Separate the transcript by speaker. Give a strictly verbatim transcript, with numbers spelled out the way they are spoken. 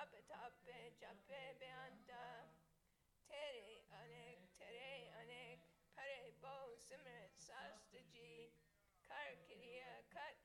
Speaker 1: Tape tape jape beanta. Tere anek, tere anek. Pare bo simrit sastaji. Kar kiriya kat